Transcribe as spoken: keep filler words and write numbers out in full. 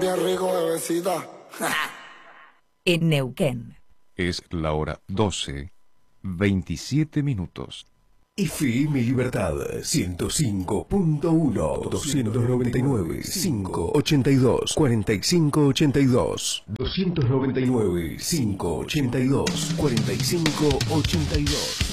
Bien rico, bebecita. En Neuquén. Es la hora doce, veintisiete minutos. F M Libertad ciento cinco punto uno, doscientos noventa y nueve, quinientos ochenta y dos, cuarenta y cinco ochenta y dos, doscientos noventa y nueve, quinientos ochenta y dos, cuarenta y cinco ochenta y dos.